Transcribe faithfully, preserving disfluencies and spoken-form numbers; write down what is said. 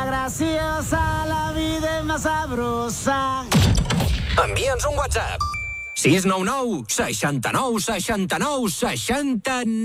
graciosa, la vida es más sabrosa. Envia'ns un WhatsApp. sis nou nou, seixanta-nou, seixanta-nou, seixanta-nou.